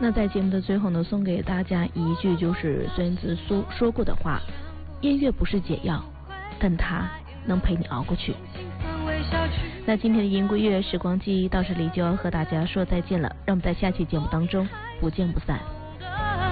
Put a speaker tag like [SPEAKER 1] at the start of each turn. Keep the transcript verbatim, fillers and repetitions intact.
[SPEAKER 1] 那在节目的最后呢，送给大家一句就是孙子说说过的话：音乐不是解药，但它能陪你熬过去。那今天的音乐时光机到这里就要和大家说再见了，让我们在下期节目当中不见不散。